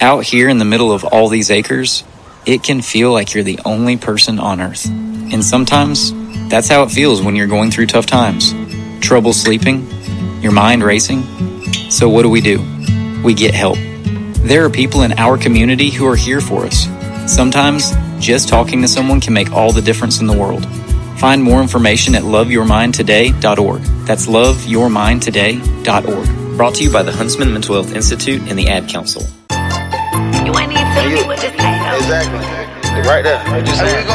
Out here in the middle of all these acres, it can feel like you're the only person on earth. And sometimes, that's how it feels when you're going through tough times. Trouble sleeping, your mind racing. So what do? We get help. There are people in our community who are here for us. Sometimes, just talking to someone can make all the difference in the world. Find more information at loveyourmindtoday.org. That's loveyourmindtoday.org. Brought to you by the Huntsman Mental Health Institute and the Ad Council. You ain't even tell me what to say, though. Exactly. Right there. What you saying?